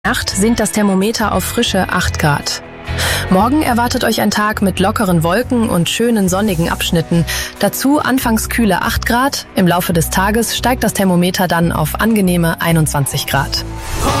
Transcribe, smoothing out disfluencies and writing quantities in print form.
Nacht sinkt das Thermometer auf frische 8 Grad. Morgen erwartet euch ein Tag mit lockeren Wolken und schönen sonnigen Abschnitten. Dazu anfangs kühle 8 Grad. Im Laufe des Tages steigt das Thermometer dann auf angenehme 21 Grad.